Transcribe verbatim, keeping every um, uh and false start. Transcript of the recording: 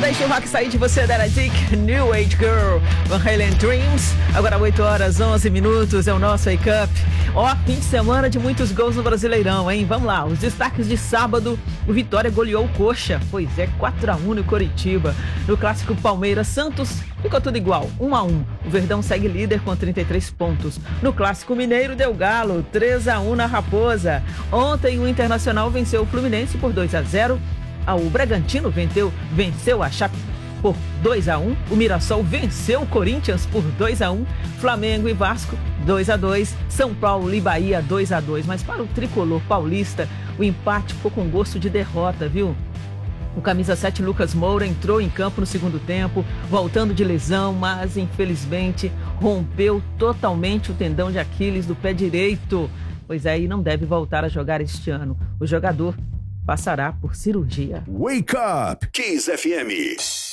Deixa o rock sair de você, Dara Dick, New Age Girl, Van Halen Dreams. Agora oito horas, onze minutos, é o nosso Wake Up. Ó, fim de semana de muitos gols no Brasileirão, hein? Vamos lá, os destaques de sábado. O Vitória goleou o Coxa, pois é, quatro a um no Coritiba. No clássico Palmeiras Santos, ficou tudo igual, um a um. O Verdão segue líder com trinta e três pontos. No clássico Mineiro deu Galo, três a um na Raposa. Ontem o Internacional venceu o Fluminense por dois a zero. O Bragantino venceu, venceu a Chape por dois a um. O Mirassol venceu o Corinthians por dois a um. Flamengo e Vasco dois a dois. São Paulo e Bahia dois a dois. Mas para o tricolor paulista, o empate ficou com gosto de derrota, viu? O camisa sete Lucas Moura entrou em campo no segundo tempo, voltando de lesão, mas infelizmente rompeu totalmente o tendão de Aquiles do pé direito. Pois é, e não deve voltar a jogar este ano. O jogador passará por cirurgia. Wake Up Kiss F M.